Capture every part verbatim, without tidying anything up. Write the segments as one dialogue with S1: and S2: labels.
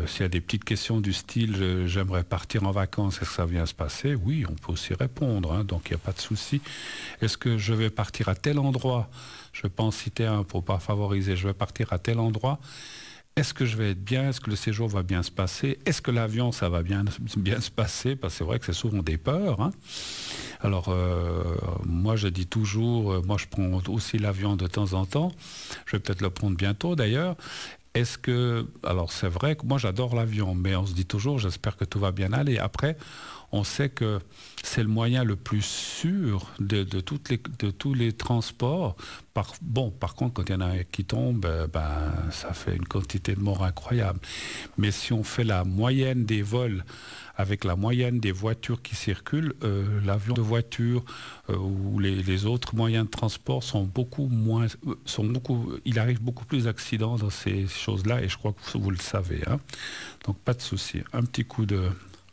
S1: s'il y a des petites questions du style euh, j'aimerais partir en vacances, est-ce que ça vient se passer? Oui, on peut aussi répondre, hein, donc il n'y a pas de souci. Est-ce que je vais partir à tel endroit? Je vais pas en citer un pour pas favoriser. Je vais partir à tel endroit. Est-ce que je vais être bien? Est-ce que le séjour va bien se passer? Est-ce que l'avion, ça va bien, bien se passer? Parce que c'est vrai que c'est souvent des peurs. Hein. Alors, euh, moi, je dis toujours, euh, moi, je prends aussi l'avion de temps en temps. Je vais peut-être le prendre bientôt, d'ailleurs. Est-ce que... Alors, c'est vrai que moi, j'adore l'avion, mais on se dit toujours, j'espère que tout va bien aller. Après, on sait que c'est le moyen le plus sûr de, de, toutes les, de tous les transports. Par, bon, par contre, quand il y en a un qui tombe, ben, ça fait une quantité de morts incroyable. Mais si on fait la moyenne des vols avec la moyenne des voitures qui circulent, euh, l'avion de voiture euh, ou les, les autres moyens de transport sont beaucoup moins... Sont beaucoup, il arrive beaucoup plus d'accidents dans ces choses-là, et je crois que vous le savez. Hein. Donc, pas de souci. Un petit coup de...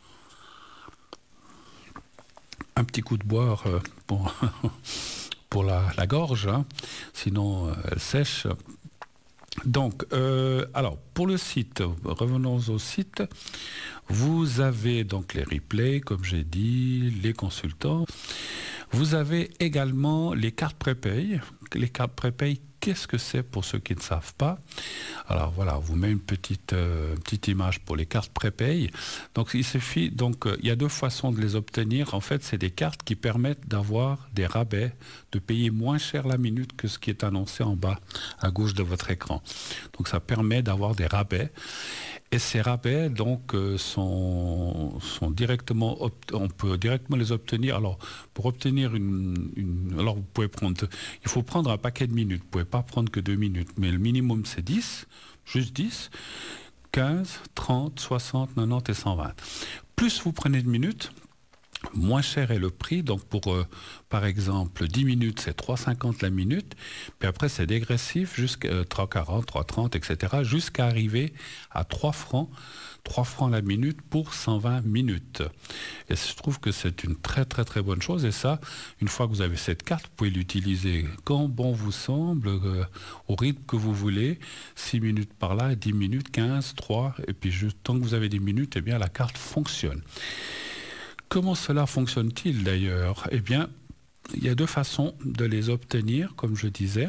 S1: Un petit coup de boire euh, pour, pour la, la gorge, hein. Sinon euh, elle sèche. Donc, euh, alors, pour le site, revenons au site. Vous avez donc les replays, comme j'ai dit, les consultants. Vous avez également les cartes prépay. Les cartes prépay, qu'est-ce que c'est pour ceux qui ne savent pas? Alors voilà, on vous met une petite, euh, petite image pour les cartes prépay. Donc il suffit, donc euh, il y a deux façons de les obtenir. En fait, c'est des cartes qui permettent d'avoir des rabais, de payer moins cher la minute que ce qui est annoncé en bas à gauche de votre écran. Donc ça permet d'avoir des rabais. Et ces rabais donc euh, sont, sont directement, on peut directement les obtenir. Alors pour obtenir une, une, alors vous pouvez prendre, il faut prendre un paquet de minutes. Vous pouvez pas prendre que deux minutes, mais le minimum c'est dix, juste dix, quinze, trente, soixante, quatre-vingt-dix et cent vingt. Plus vous prenez de minutes, moins cher est le prix. Donc pour, euh, par exemple, dix minutes, c'est trois euros cinquante la minute. Puis après, c'est dégressif jusqu'à euh, trois euros quarante, trois euros trente, et cetera. Jusqu'à arriver à trois francs, trois francs la minute pour cent vingt minutes. Et je trouve que c'est une très très très bonne chose. Et ça, une fois que vous avez cette carte, vous pouvez l'utiliser quand bon vous semble, euh, au rythme que vous voulez. six minutes par là, dix minutes, quinze, trois. Et puis juste, tant que vous avez des minutes, eh bien la carte fonctionne. Comment cela fonctionne-t-il d'ailleurs? Eh bien, il y a deux façons de les obtenir, comme je disais.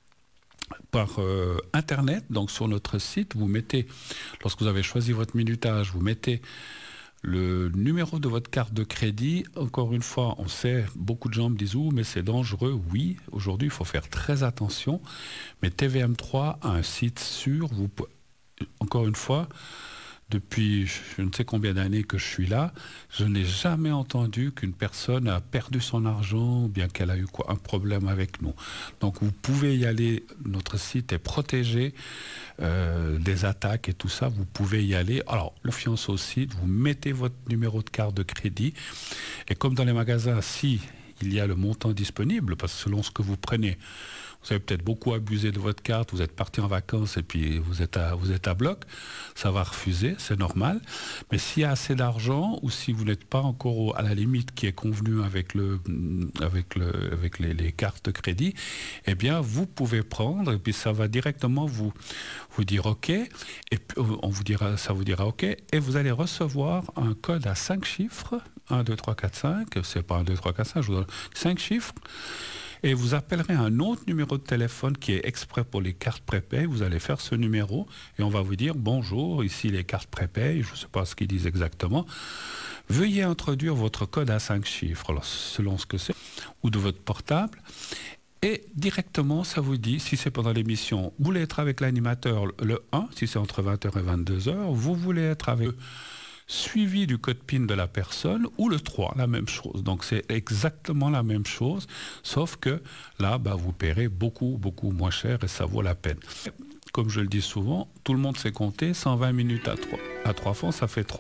S1: Par euh, Internet, donc sur notre site, vous mettez, lorsque vous avez choisi votre minutage, vous mettez le numéro de votre carte de crédit. Encore une fois, on sait, beaucoup de gens me disent « Ouh, mais c'est dangereux ». Oui, aujourd'hui, il faut faire très attention. Mais T V M trois a un site sûr. Vous, encore une fois, depuis je ne sais combien d'années que je suis là, je n'ai jamais entendu qu'une personne a perdu son argent ou bien qu'elle a eu quoi, un problème avec nous. Donc vous pouvez y aller, notre site est protégé euh, des attaques et tout ça, vous pouvez y aller. Alors, confiance au site, vous mettez votre numéro de carte de crédit et comme dans les magasins, si il y a le montant disponible, parce que selon ce que vous prenez, vous avez peut-être beaucoup abusé de votre carte, vous êtes parti en vacances et puis vous êtes à, vous êtes à bloc, ça va refuser, c'est normal. Mais s'il y a assez d'argent ou si vous n'êtes pas encore au, à la limite qui est convenue avec, le, avec, le, avec les, les cartes de crédit, eh bien vous pouvez prendre et puis ça va directement vous, vous dire OK, et puis on vous dira, ça vous dira OK, et vous allez recevoir un code à cinq chiffres, un, deux, trois, quatre, cinq, c'est pas un, deux, trois, quatre, cinq, je vous donne cinq chiffres. Et vous appellerez un autre numéro de téléphone qui est exprès pour les cartes prépay. Vous allez faire ce numéro et on va vous dire « Bonjour, ici les cartes prépay », je ne sais pas ce qu'ils disent exactement. Veuillez introduire votre code à cinq chiffres, alors, selon ce que c'est, ou de votre portable. Et directement, ça vous dit, si c'est pendant l'émission, vous voulez être avec l'animateur le un, si c'est entre vingt heures et vingt-deux heures, vous voulez être avec eux, suivi du code PIN de la personne, ou le trois, la même chose. Donc c'est exactement la même chose, sauf que là, bah, vous paierez beaucoup, beaucoup moins cher et ça vaut la peine. Comme je le dis souvent, tout le monde sait compter, cent vingt minutes à trois, à trois francs, ça fait trois.